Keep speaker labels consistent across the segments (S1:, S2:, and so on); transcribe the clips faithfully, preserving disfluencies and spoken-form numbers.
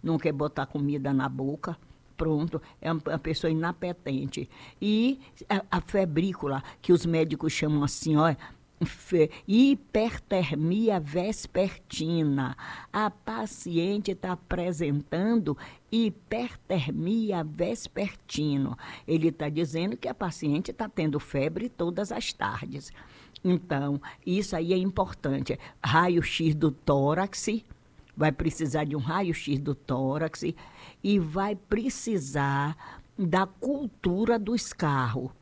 S1: não quer botar comida na boca. Pronto, é uma pessoa inapetente. E a, a febrícula, que os médicos chamam assim, ó, fe- hipertermia vespertina. A paciente está apresentando hipertermia vespertino. Ele está dizendo que a paciente está tendo febre todas as tardes. Então, isso aí é importante. Raio-x do tórax, vai precisar de um raio-x do tórax e vai precisar da cultura do escarro.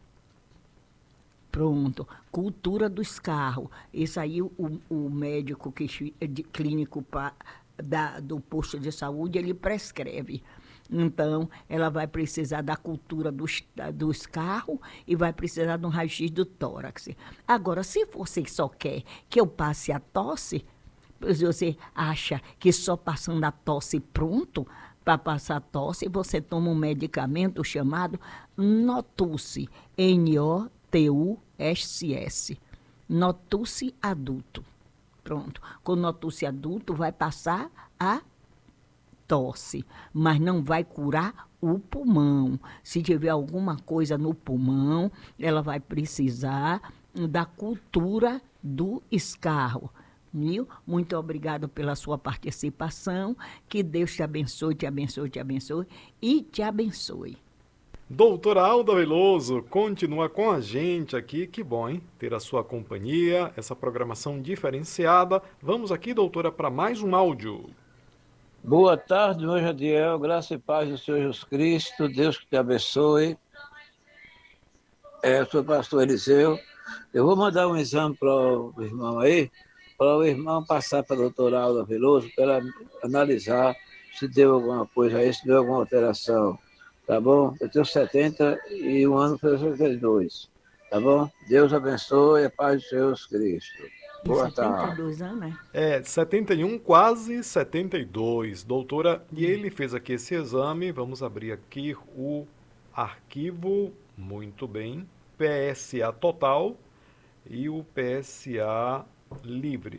S1: Pronto, cultura do escarro. Isso aí o, o médico que, de, clínico pa, da, do posto de saúde, ele prescreve. Então, ela vai precisar da cultura do, do escarro e vai precisar de um raio-x do tórax. Agora, se você só quer que eu passe a tosse, se você acha que só passando a tosse pronto, para passar a tosse, você toma um medicamento chamado Notussi, N O T U S S, Notussi adulto. Pronto. Com o Notussi adulto vai passar a tosse, mas não vai curar o pulmão. Se tiver alguma coisa no pulmão, ela vai precisar da cultura do escarro. Viu? Muito obrigado pela sua participação. Que Deus te abençoe, te abençoe, te abençoe e te abençoe.
S2: Doutora Alda Veloso, continua com a gente aqui. Que bom, hein? Ter a sua companhia, essa programação diferenciada. Vamos aqui, doutora, para mais um áudio.
S3: Boa tarde, meu Jadiel. Graça e paz do Senhor Jesus Cristo. Deus que te abençoe. É, eu sou o pastor Eliseu. Eu vou mandar um exame para o irmão aí, para o irmão passar para a doutora Alda Veloso, para ela analisar se deu alguma coisa aí, se deu alguma alteração. Tá bom? Eu tenho setenta e um anos para setenta e dois. Tá bom? Deus abençoe, a paz do Senhor Jesus Cristo. Boa
S1: setenta e
S3: tarde.
S1: dois anos, né?
S2: É, setenta e um, quase setenta e dois, doutora. E ele fez aqui esse exame. Vamos abrir aqui o arquivo. Muito bem. P S A total e o P S A livre.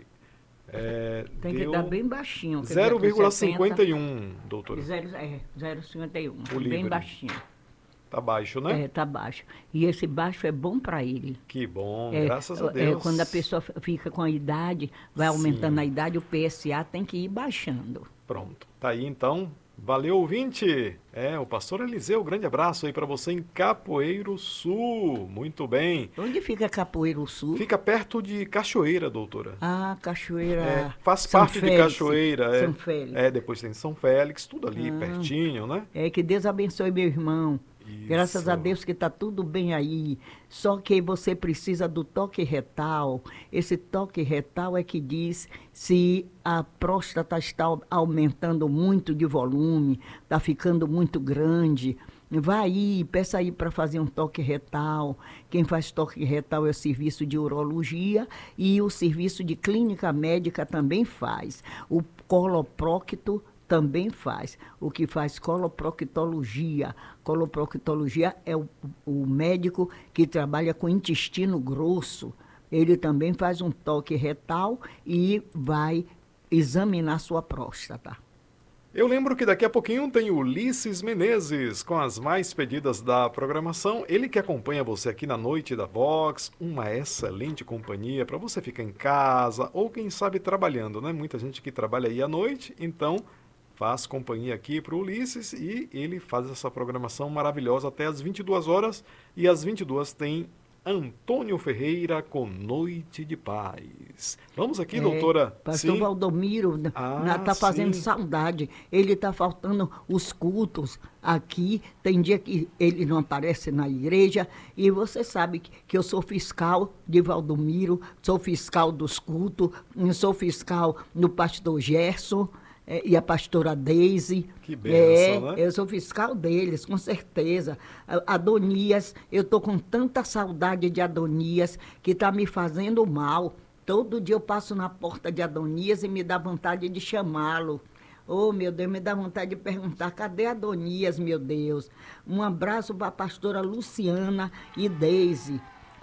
S2: É,
S1: Tem
S2: deu
S1: que dar bem baixinho.
S2: zero vírgula cinquenta e um, doutora.
S1: Zero, é, zero vírgula cinquenta e um.
S2: O livre.
S1: Bem baixinho.
S2: Tá baixo, né?
S1: É, tá baixo. E esse baixo é bom para ele.
S2: Que bom,
S1: É,
S2: graças a
S1: é,
S2: Deus.
S1: quando a pessoa fica com a idade, vai aumentando
S2: Sim.
S1: a idade, o P S A tem que ir baixando.
S2: Pronto. Tá aí então. Valeu, ouvinte. É, o pastor Eliseu, grande abraço aí para você em Capoeiro Sul. Muito bem.
S1: Onde fica Capoeiro Sul?
S2: Fica perto de Cachoeira, doutora.
S1: Ah, Cachoeira.
S2: É, faz
S1: São
S2: parte
S1: Félix,
S2: de Cachoeira. É,
S1: São Félix.
S2: é, depois tem São Félix, tudo ali
S1: Ah.
S2: pertinho, né?
S1: É, que Deus abençoe meu irmão.
S2: Isso.
S1: Graças a Deus que está tudo bem aí. Só que você precisa do toque retal. Esse toque retal é que diz se a próstata está aumentando muito de volume, está ficando muito grande. Vai aí, peça aí para fazer um toque retal. Quem faz toque retal é o serviço de urologia e o serviço de clínica médica também faz. O coloprocto também faz. O que faz coloproctologia. Coloproctologia é o, o médico que trabalha com intestino grosso. Ele também faz um toque retal e vai examinar sua próstata.
S2: Eu lembro que daqui a pouquinho tem o Ulisses Menezes com as mais pedidas da programação. Ele que acompanha você aqui na Noite da Vox, uma excelente companhia para você ficar em casa ou quem sabe trabalhando, né? Muita gente que trabalha aí à noite, então faz companhia aqui para o Ulisses e ele faz essa programação maravilhosa até às vinte e duas horas e às vinte e duas tem Antônio Ferreira com Noite de Paz. Vamos aqui,
S1: É,
S2: doutora.
S1: Pastor
S2: Sim.
S1: Valdomiro
S2: Ah,
S1: está fazendo
S2: sim.
S1: saudade. Ele está faltando os cultos aqui. Tem dia que ele não aparece na igreja. E você sabe que, que eu sou fiscal de Valdomiro, sou fiscal dos cultos, sou fiscal do pastor Gerson. É, e a pastora Deise.
S2: Que bênção,
S1: é,
S2: né?
S1: Eu sou fiscal deles, com certeza. Adonias, eu estou com tanta saudade de Adonias que está me fazendo mal. Todo dia eu passo na porta de Adonias e me dá vontade de chamá-lo. Oh, meu Deus, me dá vontade de perguntar, cadê Adonias, meu Deus? Um abraço para a pastora Luciana e Deise.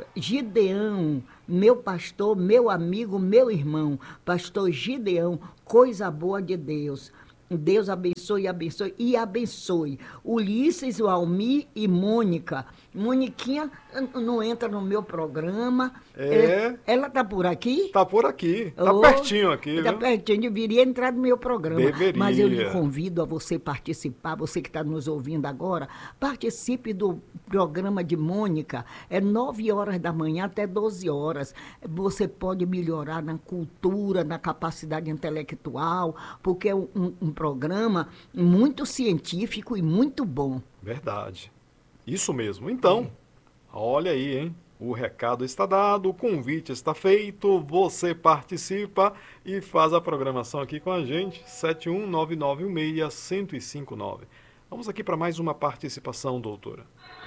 S1: Gideão, meu pastor, meu amigo, meu irmão, pastor Gideão, coisa boa de Deus. Deus abençoe. abençoe, abençoe e abençoe. Ulisses, o Almir e Mônica. Moniquinha não entra no meu programa.
S2: É.
S1: Ela está por aqui?
S2: Tá por aqui, tá
S1: Oh,
S2: pertinho aqui,
S1: tá
S2: viu?
S1: pertinho, deveria entrar no meu programa.
S2: Deveria.
S1: Mas eu lhe convido a você participar, você que está nos ouvindo agora, participe do programa de Mônica, é nove horas da manhã até doze horas. Você pode melhorar na cultura, na capacidade intelectual, porque é um, um programa muito científico e muito bom.
S2: Verdade. Isso mesmo. Então, olha aí, hein? O recado está dado, o convite está feito, você participa e faz a programação aqui com a gente, sete um nove nove um seis, um zero cinco nove. Vamos aqui para mais uma participação, doutora.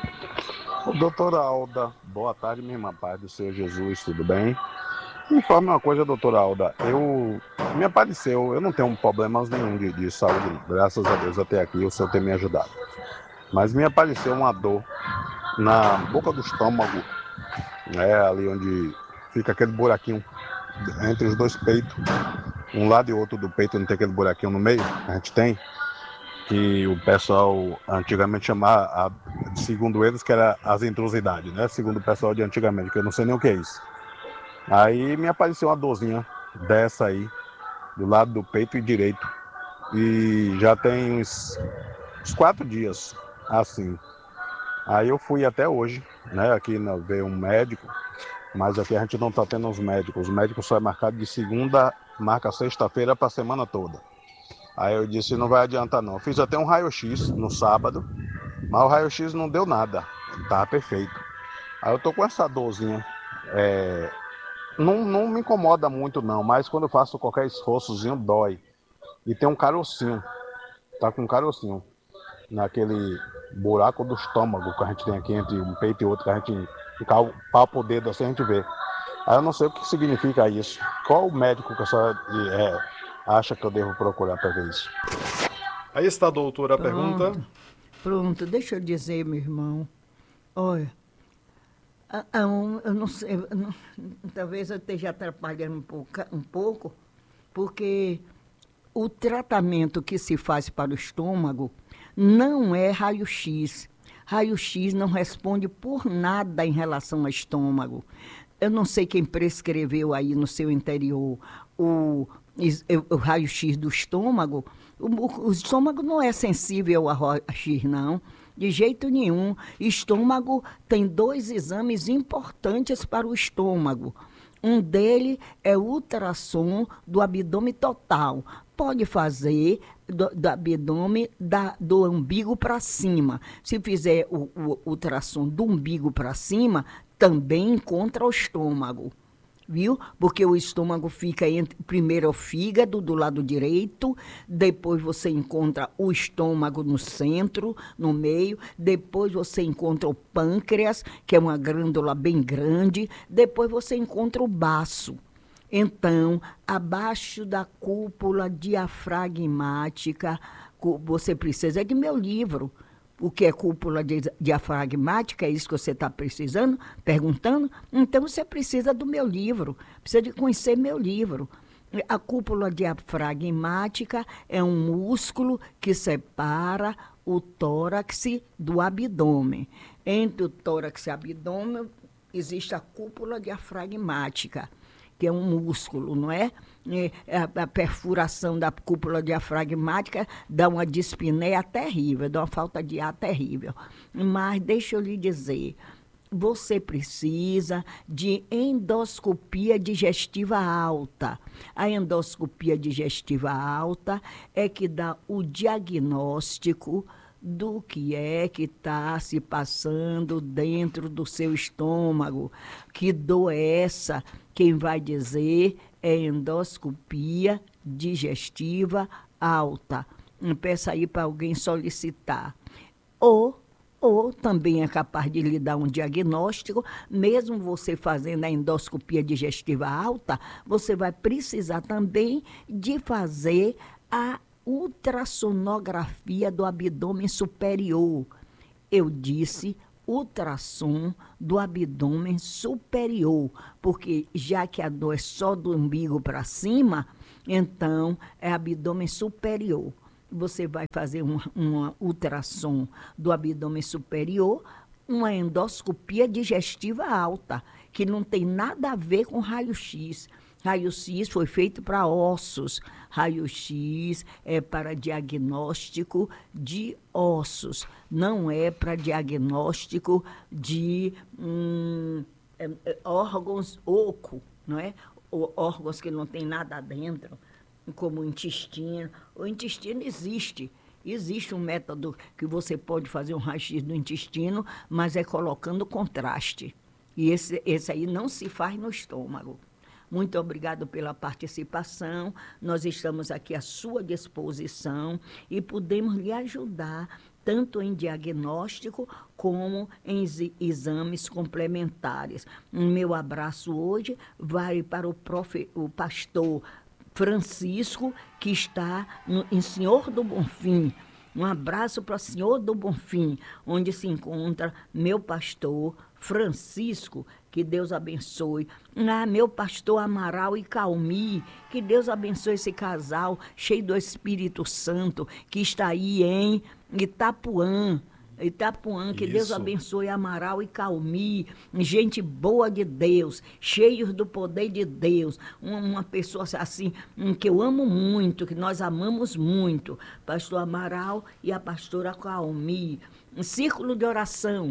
S4: Doutora Alda, boa tarde, minha irmã, paz do Senhor Jesus, tudo bem? Me informe uma coisa, doutora Alda, eu me apareceu, eu não tenho problemas nenhum de, de saúde, graças a Deus até aqui o Senhor tem me ajudado. Mas me apareceu uma dor na boca do estômago, né, ali onde fica aquele buraquinho entre os dois peitos, um lado e outro do peito, não tem aquele buraquinho no meio, a gente tem, que o pessoal antigamente chamava, segundo eles, que era as intrusidades, né, segundo o pessoal de antigamente, que eu não sei nem o que é isso. Aí me apareceu uma dorzinha dessa aí, do lado do peito e direito, e já tem uns, uns quatro dias assim. Aí eu fui até hoje, né, aqui na, ver um médico, mas aqui a gente não está tendo os médicos. Os médicos só é marcado de segunda, marca sexta-feira para a semana toda. Aí eu disse, não vai adiantar não. Fiz até um raio-x no sábado, mas o raio-x não deu nada, estava perfeito. Aí eu tô com essa dorzinha, é, não, não me incomoda muito não, mas quando eu faço qualquer esforçozinho dói. E tem um carocinho, tá com um carocinho naquele buraco do estômago que a gente tem aqui entre um peito e outro, que a gente fica o papo o dedo assim, a gente vê. Aí eu não sei o que significa isso. Qual o médico que a senhora é, acha que eu devo procurar para ver isso?
S2: Aí está, doutora, a
S1: Pronto.
S2: pergunta.
S1: Pronto, deixa eu dizer, meu irmão. Olha, a- a um- eu não sei, eu não- talvez eu esteja atrapalhando um pouco, um pouco, porque o tratamento que se faz para o estômago não é raio-x. Raio-x não responde por nada em relação ao estômago. Eu não sei quem prescreveu aí no seu interior o, is- o raio-x do estômago. O, o- o estômago não é sensível ao raio-x, não. De jeito nenhum. Estômago tem dois exames importantes para o estômago. Um deles é o ultrassom do abdômen total. Pode fazer do, do abdômen da, do umbigo para cima. Se fizer o, o ultrassom do umbigo para cima, também encontra o estômago. Viu? Porque o estômago fica entre, primeiro é o fígado do lado direito, depois você encontra o estômago no centro, no meio, depois você encontra o pâncreas, que é uma glândula bem grande, depois você encontra o baço. Então, abaixo da cúpula diafragmática, cu- você precisa de meu livro. O que é cúpula di- diafragmática, é isso que você está precisando, perguntando? Então você precisa do meu livro, precisa de conhecer meu livro. A cúpula diafragmática é um músculo que separa o tórax do abdômen. Entre o tórax e o abdômen existe a cúpula diafragmática, que é um músculo, não é? É, A, a perfuração da cúpula diafragmática dá uma dispneia terrível, dá uma falta de ar terrível. Mas deixa eu lhe dizer, você precisa de endoscopia digestiva alta. A endoscopia digestiva alta é que dá o diagnóstico do que é que está se passando dentro do seu estômago. Que dor é essa? Quem vai dizer é endoscopia digestiva alta. Peça aí para alguém solicitar. Ou, ou também é capaz de lhe dar um diagnóstico, mesmo você fazendo a endoscopia digestiva alta, você vai precisar também de fazer a ultrassonografia do abdômen superior. Eu disse ultrassom do abdômen superior, porque já que a dor é só do umbigo para cima, então é abdômen superior. você vai fazer um, uma ultrassom do abdômen superior, uma endoscopia digestiva alta, que não tem nada a ver com raio-x. Raio-x foi feito para ossos. Raio-x é para diagnóstico de ossos, não é para diagnóstico de hum, é, é, órgãos oco, não é? Ou órgãos que não tem nada dentro, como o intestino. O intestino existe. Existe um método que você pode fazer um raio-x do intestino, mas é colocando contraste. E esse, esse aí não se faz no estômago. Muito obrigado pela participação. Nós estamos aqui à sua disposição e podemos lhe ajudar tanto em diagnóstico como em exames complementares. O meu abraço hoje vai para o, profe, o pastor Francisco, que está no, em Senhor do Bonfim. Um abraço para o Senhor do Bonfim, onde se encontra meu pastor Francisco, que Deus abençoe. Ah, meu pastor Amaral e Calmi, que Deus abençoe esse casal cheio do Espírito Santo, que está aí em Itapuã. Itapuã, que
S2: Isso.
S1: Deus abençoe Amaral e Calmi, gente boa de Deus, cheios do poder de Deus, uma, uma pessoa assim, que eu amo muito, que nós amamos muito, pastor Amaral e a pastora Calmi. Um círculo de oração.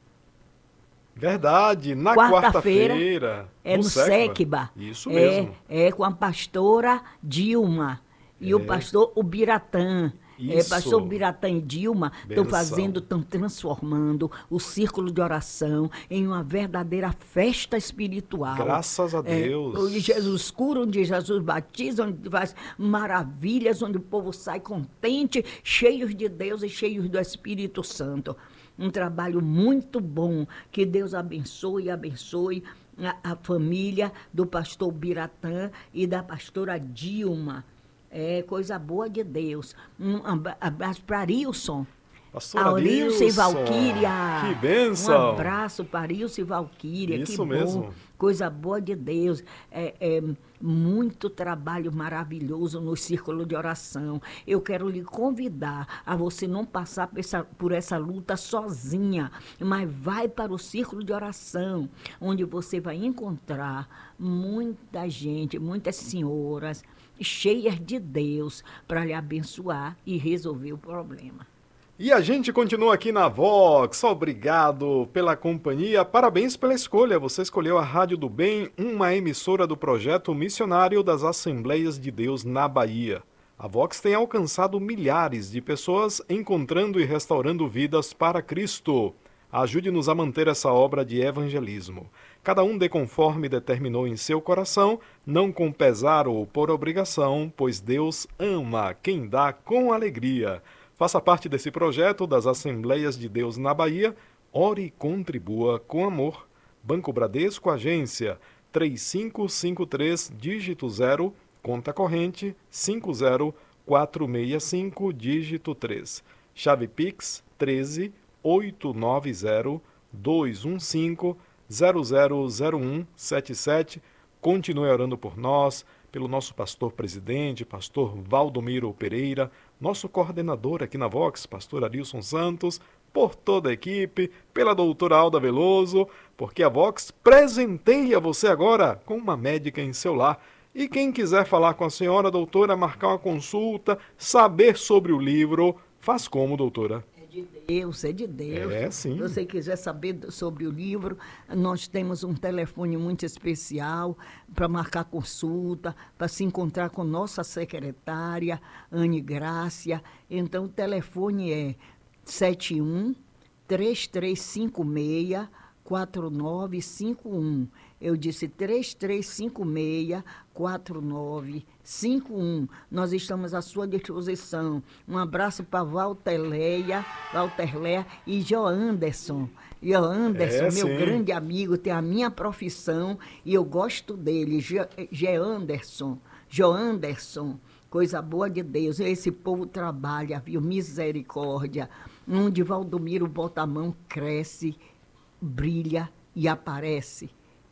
S2: Verdade, na
S1: Quarta-feira,
S2: quarta-feira.
S1: É no Sequba.
S2: Isso
S1: é,
S2: mesmo.
S1: É com a pastora Dilma e
S2: É.
S1: o pastor Ubiratã. É,
S2: Isso.
S1: pastor Ubiratã e Dilma estão
S2: Benção.
S1: fazendo, estão transformando o círculo de oração em uma verdadeira festa espiritual.
S2: Graças a Deus.
S1: É, onde Jesus cura, onde Jesus batiza, onde faz maravilhas, onde o povo sai contente, cheios de Deus e cheios do Espírito Santo. Um trabalho muito bom. Que Deus abençoe e abençoe a, a família do pastor Ubiratã e da pastora Dilma. É coisa boa de Deus. Um abraço para Arilson.
S2: Pastora
S1: Aurilson e
S2: Nilson,
S1: Valquíria.
S2: que bênção.
S1: Um abraço para Arilson e Valquíria.
S2: Isso
S1: que bom.
S2: mesmo.
S1: Coisa boa de Deus. É, é muito trabalho maravilhoso no círculo de oração. Eu quero lhe convidar a você não passar por essa, por essa luta sozinha, mas vai para o círculo de oração, onde você vai encontrar muita gente, muitas senhoras cheias de Deus para lhe abençoar e resolver o problema.
S2: E a gente continua aqui na Vox. Obrigado pela companhia. Parabéns pela escolha. Você escolheu a Rádio do Bem, uma emissora do projeto missionário das Assembleias de Deus na Bahia. A Vox tem alcançado milhares de pessoas encontrando e restaurando vidas para Cristo. Ajude-nos a manter essa obra de evangelismo. Cada um dê conforme determinou em seu coração, não com pesar ou por obrigação, pois Deus ama quem dá com alegria. Faça parte desse projeto das Assembleias de Deus na Bahia. Ore e contribua com amor. Banco Bradesco, agência três cinco cinco três, dígito zero, conta corrente cinco zero quatro seis cinco, dígito três. Chave Pix treze, oito nove zero, dois um cinco, zero zero zero um sete sete. Continue orando por nós, pelo nosso pastor presidente, pastor Valdomiro Pereira, nosso coordenador aqui na Vox, pastor Arilson Santos, por toda a equipe, pela doutora Alda Veloso, porque a Vox presenteia você agora com uma médica em seu lar. E quem quiser falar com a senhora, doutora, marcar uma consulta, saber sobre o livro, faz como, doutora?
S1: Deus, é de Deus.
S2: É, sim.
S1: Se você quiser saber sobre o livro, nós temos um telefone muito especial para marcar consulta, para se encontrar com nossa secretária, Anne Grácia. Então, o telefone é sete um, três três cinco seis, quatro nove cinco um. Eu disse três três cinco seis, quatro nove cinco um. Nós estamos à sua disposição. Um abraço para Valterleia, Valterleia e Joanderson. Joanderson,
S2: É,
S1: meu
S2: sim.
S1: grande amigo, tem a minha profissão e eu gosto dele. Joanderson, Joanderson, coisa boa de Deus. Esse povo trabalha, viu? Misericórdia. Onde Valdomiro bota a mão, cresce, brilha e aparece.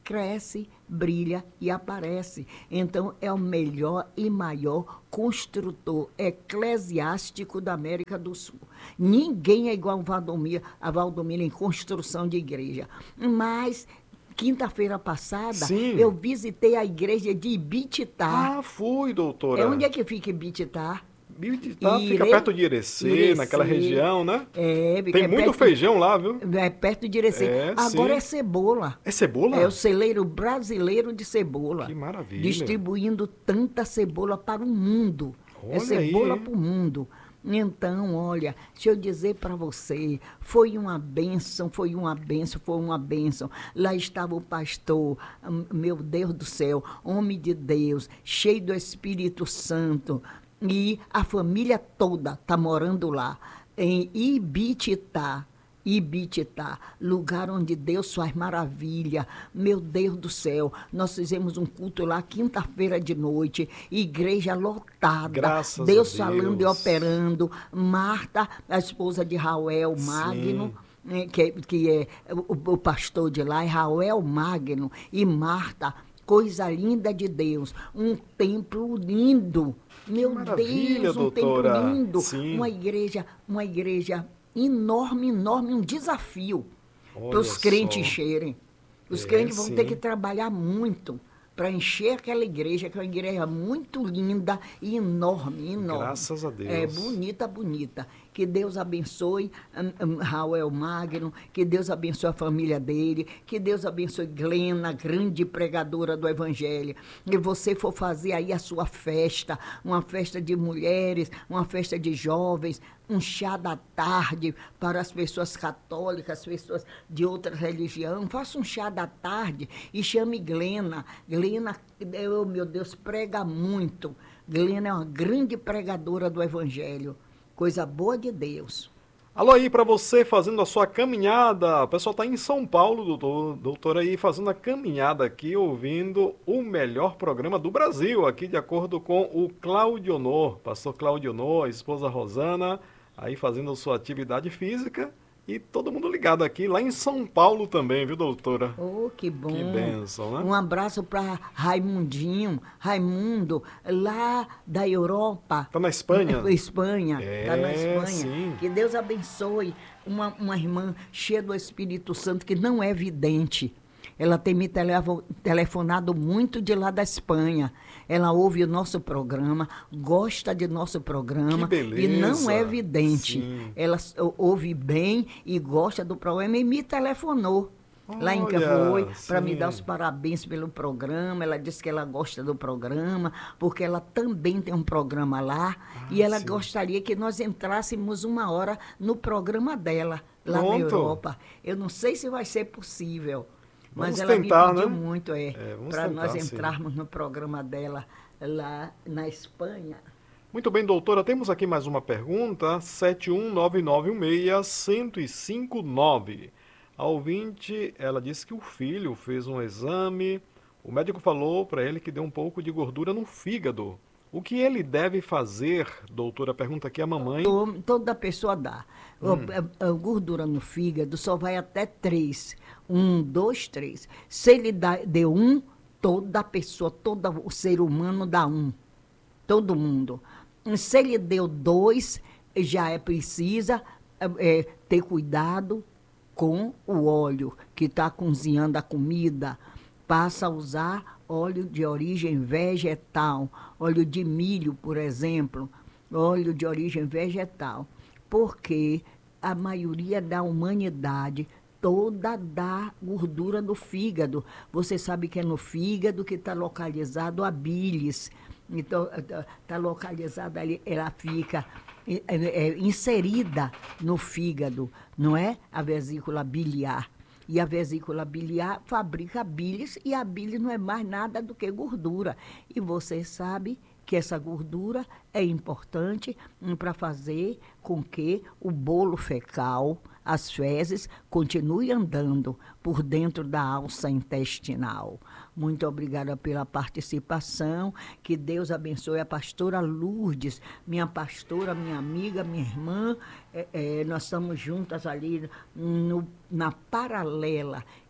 S1: cresce, brilha e aparece. Então, é o melhor e maior construtor eclesiástico da América do Sul. Ninguém é igual a Valdomiro, a Valdomiro em construção de igreja. Mas, quinta-feira passada,
S2: Sim.
S1: eu visitei a igreja de Ibititá.
S2: Ah, fui, doutora.
S1: É onde é que fica Ibititá?
S2: Ibititá fica
S1: Ire-
S2: perto de Irecê,
S1: Irecê.
S2: naquela região, né?
S1: É,
S2: Tem
S1: é
S2: muito
S1: perto,
S2: feijão lá, viu?
S1: É perto de Irecê.
S2: É,
S1: Agora
S2: sim.
S1: é cebola.
S2: É cebola?
S1: É o celeiro brasileiro de cebola.
S2: Que maravilha.
S1: Distribuindo tanta cebola para o mundo.
S2: Olha
S1: é cebola
S2: aí.
S1: para o mundo. Então, olha, deixa eu dizer para você, foi uma bênção, foi uma bênção, foi uma bênção. Lá estava o pastor, hum, meu Deus do céu, homem de Deus, cheio do Espírito Santo, e a família toda está morando lá, em Ibititá. Ibititá, lugar onde Deus faz maravilha. Meu Deus do céu, nós fizemos um culto lá quinta-feira de noite, igreja lotada,
S2: Graças
S1: Deus
S2: a
S1: falando e
S2: Deus.
S1: operando. Marta, a esposa de Rael Magno, né, que, que é o, o pastor de lá, é Rael Magno, e Marta, coisa linda de Deus, um templo lindo. Meu
S2: maravilha,
S1: Deus, um
S2: doutora.
S1: templo lindo,
S2: Sim.
S1: uma igreja, uma igreja enorme, enorme, um desafio
S2: Olha
S1: para os crentes
S2: só.
S1: encherem. Os
S2: É,
S1: crentes vão
S2: sim.
S1: ter que trabalhar muito para encher aquela igreja, que é uma igreja muito linda e enorme, enorme.
S2: Graças a Deus.
S1: É bonita, bonita. Que Deus abençoe um, um, Rael Magno, que Deus abençoe a família dele, que Deus abençoe Glena, grande pregadora do Evangelho. E você for fazer aí a sua festa, uma festa de mulheres, uma festa de jovens, um chá da tarde para as pessoas católicas, as pessoas de outra religião. Faça um chá da tarde e chame Glena. Glena, oh, meu Deus, prega muito. Glena é uma grande pregadora do Evangelho. Coisa boa de Deus.
S2: Alô aí para você fazendo a sua caminhada. O pessoal tá em São Paulo, doutor, doutor aí fazendo a caminhada aqui, ouvindo o melhor programa do Brasil, aqui de acordo com o Claudio Honor, pastor Claudio Honor, a esposa Rosana, aí fazendo a sua atividade física. E todo mundo ligado aqui, lá em São Paulo também, viu, doutora?
S1: Oh, que bom.
S2: Que bênção, né?
S1: Um abraço para Raimundinho, Raimundo, lá da Europa.
S2: Tá na Espanha?
S1: Espanha,
S2: É,
S1: tá na Espanha.
S2: sim.
S1: Que Deus abençoe uma, uma irmã cheia do Espírito Santo, que não é vidente. Ela tem me televo- telefonado muito de lá da Espanha. Ela ouve o nosso programa, gosta de nosso programa.
S2: Que
S1: E não é
S2: beleza.
S1: vidente.
S2: Sim.
S1: Ela s- ouve bem e gosta do programa e me telefonou. Lá em
S2: Olha,
S1: Cavoy, para me
S2: sim.
S1: dar os parabéns pelo programa. Ela disse que ela gosta do programa, porque ela também tem um programa lá, e ela
S2: Ah, sim.
S1: gostaria que nós entrássemos uma hora no programa dela, lá na
S2: Pronto.
S1: Europa. Eu não sei se vai ser possível, mas
S2: Vamos
S1: ela
S2: tentar,
S1: me pediu
S2: né?
S1: muito, é,
S2: É, vamos
S1: para nós
S2: tentar, sim.
S1: entrarmos no programa dela lá na Espanha.
S2: Muito bem, doutora. Temos aqui mais uma pergunta. sete um nove nove um seis, um zero cinco nove. A ouvinte, ela disse que o filho fez um exame. O médico falou para ele que deu um pouco de gordura no fígado. O que ele deve fazer, doutora? Pergunta aqui a mamãe.
S1: To- Toda pessoa dá. O-
S2: Hum.
S1: a, a gordura no fígado só vai até três. Um, dois, três. Se ele dá, deu um, toda pessoa, todo o ser humano dá um. Todo mundo. Se ele deu dois, já é precisa é, é, ter cuidado com o óleo que está cozinhando a comida. Passa a usar óleo de origem vegetal, óleo de milho, por exemplo, óleo de origem vegetal, porque a maioria da humanidade toda dá gordura no fígado. Você sabe que é no fígado que está localizado a bilis. Então, está localizada ali, ela fica é, é, inserida no fígado, não é? A vesícula biliar. E a vesícula biliar fabrica bilis, e a bilis não é mais nada do que gordura. E você sabe que essa gordura é importante para fazer com que o bolo fecal, as fezes, continue andando por dentro da alça intestinal. Muito obrigada pela participação. Que Deus abençoe a pastora Lourdes, minha pastora, minha amiga, minha irmã. É, é, nós estamos juntas ali no, na Paralela.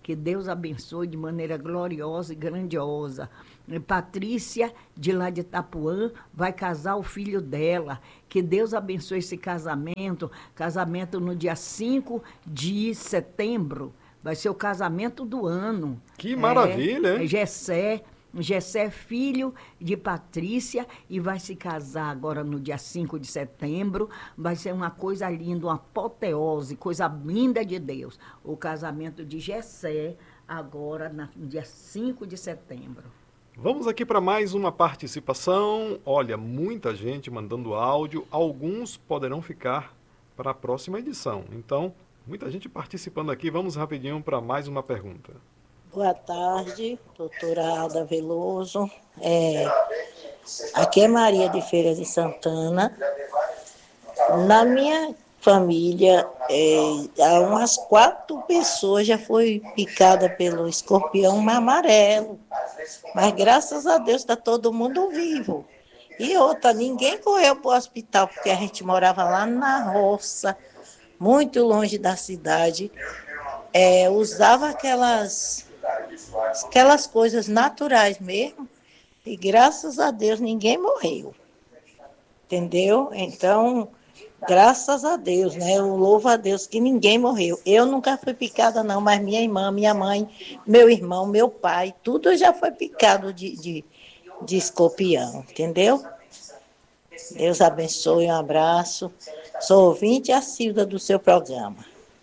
S1: Que Deus abençoe de maneira gloriosa e grandiosa. E Patrícia, de lá de Itapuã, vai casar o filho dela. Que Deus abençoe esse casamento. Casamento no dia cinco de setembro. Vai ser o casamento do ano.
S2: Que maravilha,
S1: é,
S2: hein?
S1: é Gessé. Gessé é filho de Patrícia e vai se casar agora no dia cinco de setembro. Vai ser uma coisa linda, uma apoteose, coisa linda de Deus. O casamento de Gessé agora no dia cinco de setembro.
S2: Vamos aqui para mais uma participação. Olha, muita gente mandando áudio. Alguns poderão ficar para a próxima edição. Então, muita gente participando aqui. Vamos rapidinho para mais uma pergunta.
S5: Boa tarde, doutora Alda Veloso. É, aqui é Maria de Feira de Santana. Na minha família, é, há umas quatro pessoas já foi picada pelo escorpião amarelo. Mas graças a Deus está todo mundo vivo. E outra, ninguém correu para o hospital, porque a gente morava lá na roça, muito longe da cidade. É, usava aquelas... aquelas coisas naturais mesmo, e graças a Deus ninguém morreu, entendeu? Então, graças a Deus, né? Eu louvo a Deus que ninguém morreu. Eu nunca fui picada não, mas minha irmã, minha mãe, meu irmão, meu pai, tudo já foi picado de, de, de escorpião, entendeu? Deus abençoe, um abraço. Sou ouvinte assídua do seu programa.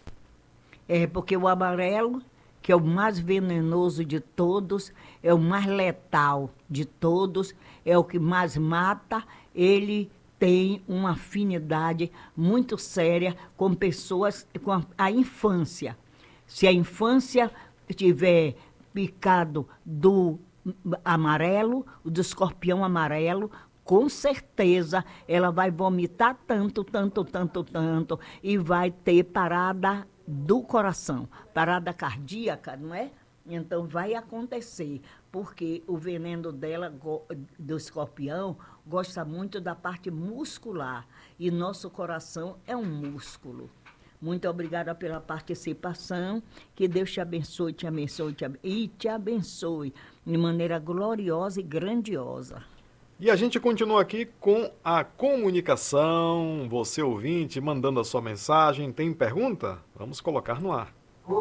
S1: É porque o amarelo, que é o mais venenoso de todos, é o mais letal de todos, é o que mais mata, ele tem uma afinidade muito séria com pessoas, com a, a infância. Se a infância tiver picado do amarelo, do escorpião amarelo, com certeza ela vai vomitar tanto, tanto, tanto, tanto, e vai ter parada do coração, parada cardíaca, não é? Então vai acontecer, porque o veneno dela, do escorpião, gosta muito da parte muscular, e nosso coração é um músculo. Muito obrigada pela participação, que Deus te abençoe, te abençoe, te abençoe e te abençoe de maneira gloriosa e grandiosa.
S2: E a gente continua aqui com a comunicação. Você ouvinte, mandando a sua mensagem. Tem pergunta? Vamos colocar no ar.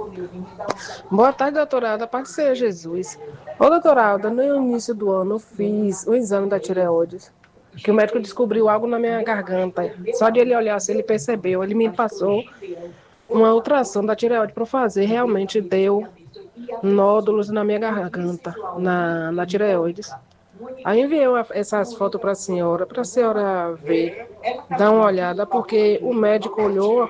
S6: Boa tarde, doutora Alda. Paz seja Jesus. Ô, doutora Alda, no início do ano eu fiz o exame da tireoide, que o médico descobriu algo na minha garganta. Só de ele olhar assim, ele percebeu. Ele me passou uma ultrassom da tireoide para fazer. Realmente deu nódulos na minha garganta, na, na tireoide. Aí enviei uma, essas fotos para a senhora, para a senhora ver, dar uma olhada, porque o médico olhou,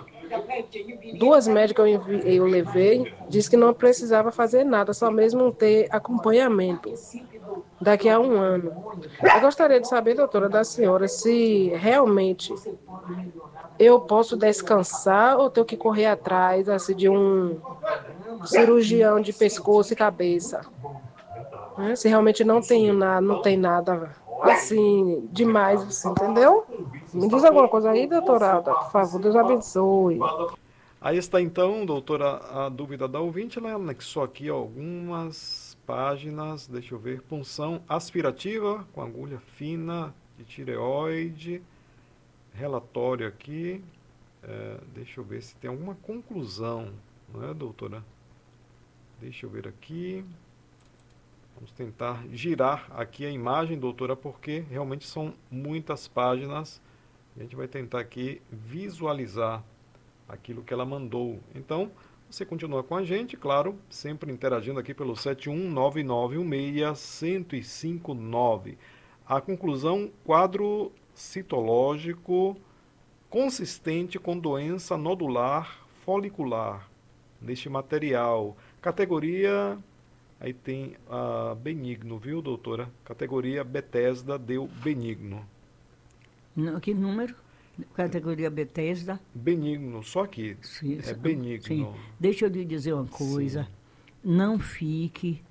S6: duas médicas eu, envi, eu levei, disse que não precisava fazer nada, só mesmo ter acompanhamento daqui a um ano. Eu gostaria de saber, doutora, da senhora, se realmente eu posso descansar ou tenho que correr atrás assim, de um cirurgião de pescoço e cabeça. Se realmente não tem nada, não tem nada assim demais, assim, entendeu? Me diz alguma coisa aí, doutora Alda, por favor, Deus abençoe.
S2: Aí está então, doutora, a dúvida da ouvinte. Ela anexou aqui algumas páginas, deixa eu ver, punção aspirativa com agulha fina de tireoide, relatório aqui, é, deixa eu ver se tem alguma conclusão, não é, doutora? Deixa eu ver aqui. Vamos tentar girar aqui a imagem, doutora, porque realmente são muitas páginas. A gente vai tentar aqui visualizar aquilo que ela mandou. Então, você continua com a gente, claro, sempre interagindo aqui pelo sete um nove nove um seis zero cinco nove. A conclusão, quadro citológico consistente com doença nodular folicular neste material. Categoria... Aí tem a uh, benigno, viu, doutora? Categoria Bethesda deu benigno.
S1: No, que número? Categoria Bethesda?
S2: Benigno, só aqui.
S1: Sim,
S2: é benigno.
S1: Sim. Deixa eu lhe dizer uma coisa. Sim. Não fique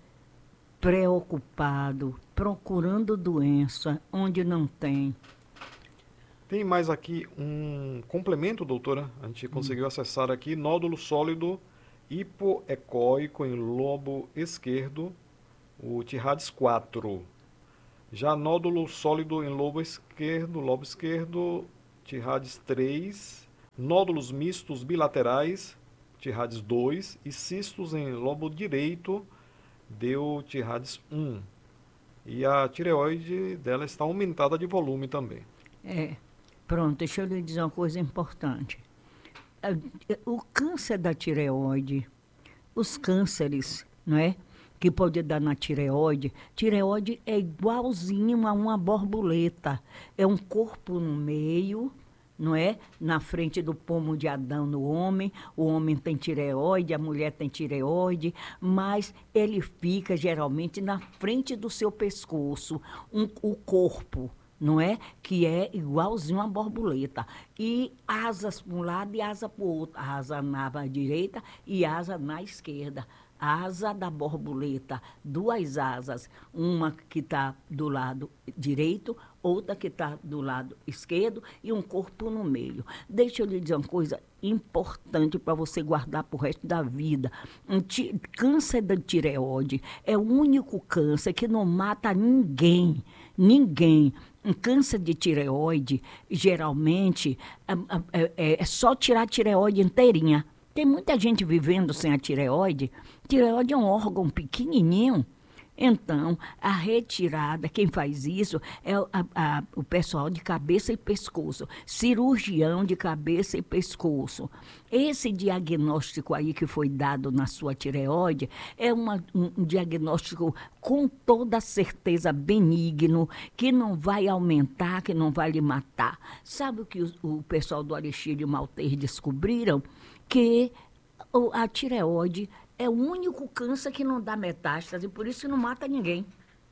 S1: preocupado, procurando doença onde não tem.
S2: Tem mais aqui um complemento, doutora. A gente conseguiu hum. acessar aqui, nódulo sólido hipoecóico em lobo esquerdo, o Tirades quatro. Já nódulo sólido em lobo esquerdo, lobo esquerdo, Tirades três. Nódulos mistos bilaterais, Tirades dois. E cistos em lobo direito, deu Tirades um. E a tireoide dela está aumentada de volume também.
S1: É, pronto, deixa eu lhe dizer uma coisa importante. O câncer da tireoide, os cânceres, não é? Que pode dar na tireoide. Tireoide é igualzinho a uma borboleta. É um corpo no meio, não é? Na frente do pomo de Adão no homem. O homem tem tireoide, a mulher tem tireoide, mas ele fica geralmente na frente do seu pescoço, um, o corpo, não é? Que é igualzinho a borboleta. E asas para um lado e asa para o outro. Asa na direita e asa na esquerda. Asa da borboleta, duas asas, uma que está do lado direito, outra que está do lado esquerdo e um corpo no meio. Deixa eu lhe dizer uma coisa importante para você guardar para o resto da vida. Um ti- câncer da tireoide é o único câncer que não mata ninguém, ninguém. Um câncer de tireoide, geralmente, é, é, é só tirar a tireoide inteirinha. Tem muita gente vivendo sem a tireoide. Tireoide é um órgão pequenininho. Então, a retirada, quem faz isso é a, a, o pessoal de cabeça e pescoço, cirurgião de cabeça e pescoço. Esse diagnóstico aí que foi dado na sua tireoide é uma, um, um diagnóstico com toda certeza benigno, que não vai aumentar, que não vai lhe matar. Sabe o que o, o pessoal do Alexandre Maltês descobriram? Que a tireoide é o único câncer que não dá metástase, por isso não mata ninguém.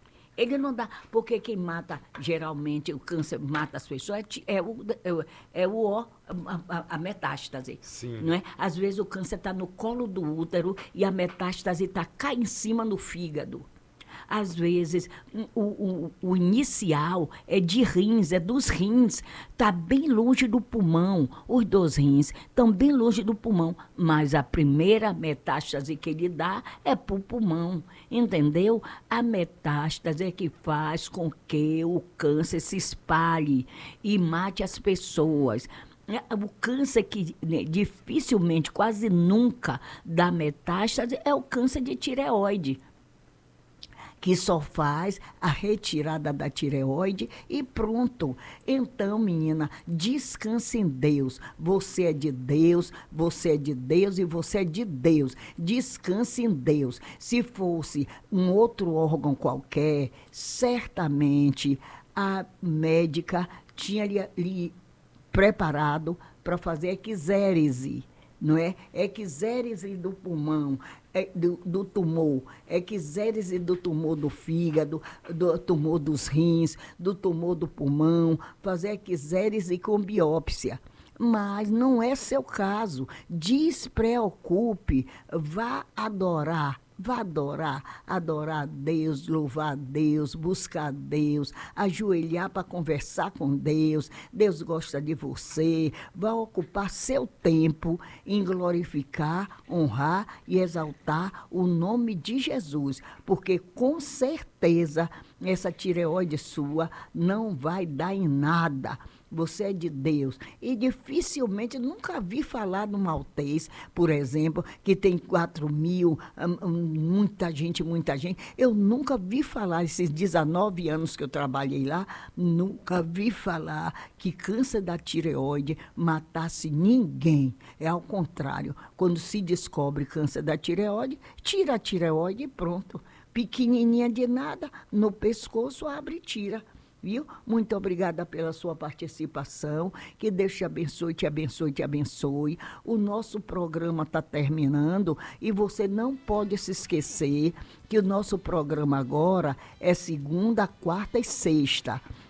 S1: Ele não dá, porque quem mata, geralmente, o câncer mata as pessoas, é, o, é, é o, a, a, a metástase.
S2: Sim.
S1: Não é? Às vezes o câncer está no colo do útero e a metástase está cá em cima no fígado. Às vezes, o, o, o inicial é de rins, é dos rins. Está bem longe do pulmão. Os dois rins estão bem longe do pulmão. Mas a primeira metástase que ele dá é para o pulmão. Entendeu? A metástase é que faz com que o câncer se espalhe e mate as pessoas. O câncer que né, dificilmente, quase nunca dá metástase é o câncer de tireoide, que só faz a retirada da tireoide e pronto. Então, menina, descanse em Deus. Você é de Deus, você é de Deus e você é de Deus. Descanse em Deus. Se fosse um outro órgão qualquer, certamente a médica tinha lhe, lhe preparado para fazer eczérese, não é? Eczérese do pulmão, é, do, do tumor, eczérese do tumor do fígado, do tumor dos rins, do tumor do pulmão, fazer eczérese com biópsia. Mas não é seu caso. Despreocupe, vá adorar. Vá adorar, adorar a Deus, louvar a Deus, buscar a Deus, ajoelhar para conversar com Deus. Deus gosta de você. Vá ocupar seu tempo em glorificar, honrar e exaltar o nome de Jesus, porque com certeza essa tireoide sua não vai dar em nada. Você é de Deus. E dificilmente, nunca vi falar no maltês, por exemplo, que tem quatro mil, muita gente, muita gente. Eu nunca vi falar, esses dezenove anos que eu trabalhei lá, nunca vi falar que câncer da tireoide matasse ninguém. É ao contrário. Quando se descobre câncer da tireoide, tira a tireoide e pronto. Pequenininha de nada, no pescoço abre e tira. Viu? Muito obrigada pela sua participação. Que Deus te abençoe, te abençoe, te abençoe. O nosso programa está terminando e você não pode se esquecer que o nosso programa agora é segunda, quarta e sexta.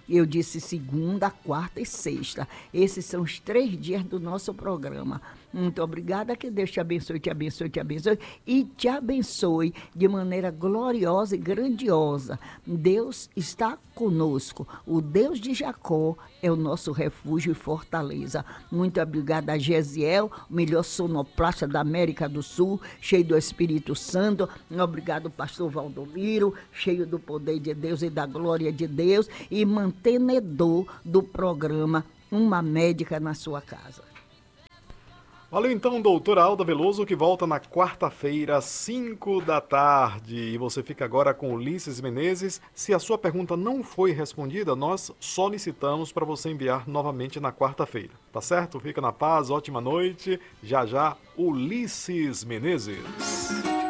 S1: Eu disse segunda, quarta e sexta. Esses são os três dias do nosso programa. Muito obrigada, que Deus te abençoe, te abençoe, te abençoe e te abençoe de maneira gloriosa e grandiosa. Deus está conosco. O Deus de Jacó é o nosso refúgio e fortaleza. Muito obrigada a Gesiel, o melhor sonoplasta da América do Sul, cheio do Espírito Santo. Obrigado, pastor Valdomiro, cheio do poder de Deus e da glória de Deus e mantenedor do programa Uma Médica na Sua Casa.
S2: Valeu então, doutora Alda Veloso, que volta na quarta-feira, às cinco da tarde. E você fica agora com Ulisses Menezes. Se a sua pergunta não foi respondida, nós solicitamos para você enviar novamente na quarta-feira. Tá certo? Fica na paz, ótima noite. Já já, Ulisses Menezes.